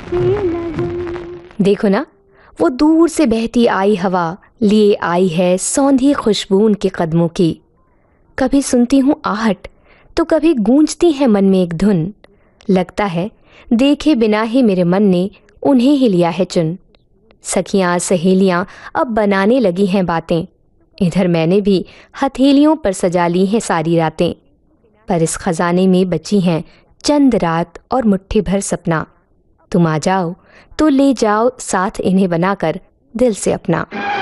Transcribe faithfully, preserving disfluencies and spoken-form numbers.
देखो ना, वो दूर से बहती आई हवा लिए आई है सौंधी खुशबू उनके कदमों की। कभी सुनती हूँ आहट तो कभी गूंजती है मन में एक धुन। लगता है देखे बिना ही मेरे मन ने उन्हें ही लिया है चुन। सखियाँ सहेलियाँ अब बनाने लगी हैं बातें, इधर मैंने भी हथेलियों पर सजा ली हैं सारी रातें। पर इस खजाने में बची हैं चंद रात और मुट्ठी भर सपना। तुम आ जाओ तो ले जाओ साथ इन्हें बनाकर दिल से अपना।